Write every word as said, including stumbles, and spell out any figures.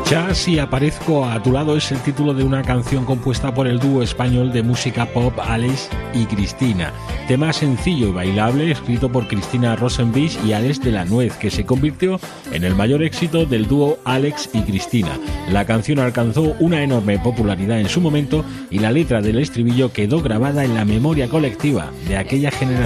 Casi aparezco a tu lado es el título de una canción compuesta por el dúo español de música pop Alex y Cristina. Tema sencillo y bailable escrito por Cristina Rosenbich y Alex de la Nuez, que se convirtió en el mayor éxito del dúo Alex y Cristina. La canción alcanzó una enorme popularidad en su momento y la letra del estribillo quedó grabada en la memoria colectiva de aquella generación.